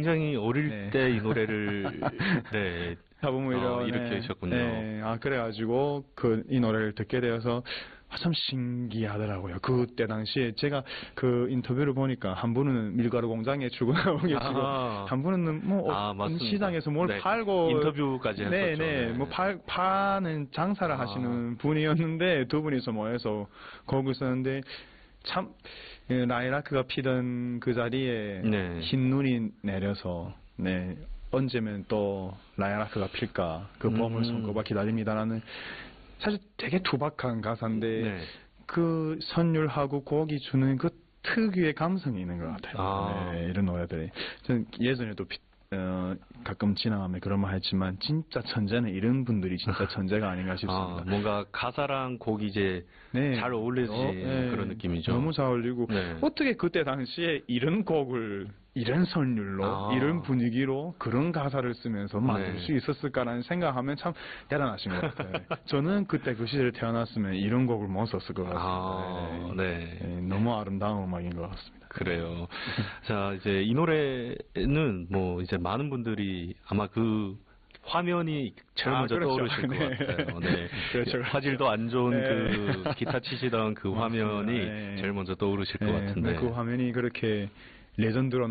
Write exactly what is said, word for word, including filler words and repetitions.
굉장히 어릴 네. 때 이 노래를 네. 사부모이로 어, 일으키셨군요. 네. 아 그래가지고 그 이 노래를 듣게 되어서 아, 참 신기하더라고요. 그때 당시에 제가 그 인터뷰를 보니까 한 분은 밀가루 공장에 출근하고 계시고 아, 한 분은 뭐 아, 시장에서 뭘 네. 팔고 인터뷰까지 했었죠. 네네 네. 뭐 팔, 파는 장사를 아. 하시는 분이었는데 두 분이서 모여서 거기 있었는데 참 라이라크가 피던 그 자리에 네. 흰 눈이 내려서 네 언제면 또 라이라크가 필까 그 봄을 음. 손꼽아 기다립니다라는 사실 되게 투박한 가사인데 네. 그 선율하고 곡이 주는 그 특유의 감성이 있는 것 같아요. 아. 네, 이런 노래들이 저는 예전에도 비, 어, 가끔 지나가면 그런 말 했지만 진짜 천재는 이런 분들이 진짜 천재가 아닌가 싶습니다. 아, 뭔가 가사랑 곡이 이제 네. 잘 어울리지 어, 네. 그런 느낌이죠. 너무 잘 어울리고 네. 어떻게 그때 당시에 이런 곡을 이런 선율로 아. 이런 분위기로 그런 가사를 쓰면서 만들 네. 수 있었을까라는 생각하면 참 대단하신 것 같아요. 저는 그때 그 시절에 태어났으면 이런 곡을 못 썼을 것 같습니다. 아, 네. 네, 너무 아름다운 음악인 것 같습니다. 그래요. 자, 이제 이 노래는 뭐 이제 많은 분들이 아마 그 화면이 제일 아, 먼저 그렇죠. 떠오르실 네. 것 같아요. 네. 그렇죠, 그렇죠. 화질도 안 좋은 네. 그 기타 치시던 그 맞습니다. 화면이 네. 제일 먼저 떠오르실 것 네, 같은데. 그 화면이 그렇게 레전드로